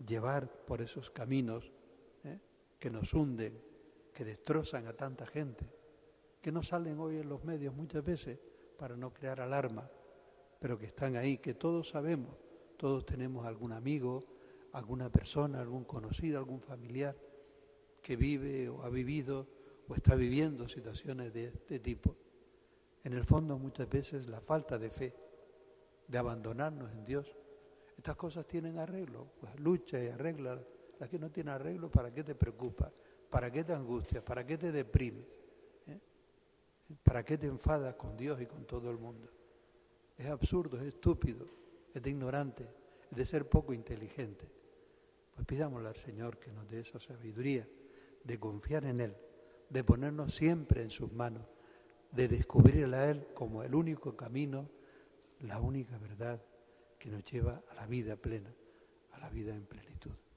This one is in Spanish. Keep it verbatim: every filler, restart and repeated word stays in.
llevar por esos caminos ¿eh? que nos hunden, que destrozan a tanta gente, que no salen hoy en los medios muchas veces para no crear alarma, pero que están ahí, que todos sabemos, todos tenemos algún amigo, alguna persona, algún conocido, algún familiar que vive o ha vivido o está viviendo situaciones de este tipo. En el fondo muchas veces la falta de fe, de abandonarnos en Dios. Estas cosas tienen arreglo, pues lucha y arregla. Las que no tienen arreglo, ¿para qué te preocupas? ¿Para qué te angustias? ¿Para qué te deprimes? ¿Eh? ¿Para qué te enfadas con Dios y con todo el mundo? Es absurdo, es estúpido, es de ignorante, es de ser poco inteligente. Pues pidámosle al Señor que nos dé esa sabiduría de confiar en Él, de ponernos siempre en sus manos, de descubrirle a Él como el único camino, la única verdad que nos lleva a la vida plena, a la vida en plenitud.